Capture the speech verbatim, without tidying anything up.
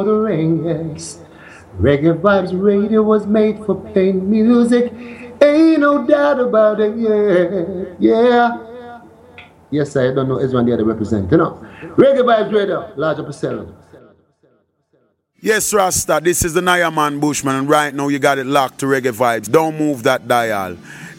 the ring, yes. Reggae Vibes Radio was made for playing music. Ain't no doubt about it, yeah. Yeah. Yes, I don't know Ezra the other represent, you know. Reggae Vibes Radio, larger percent. Yes, Rasta, this is the Naya Man Bushman, and right now you got it locked to Reggae Vibes. Don't move that dial.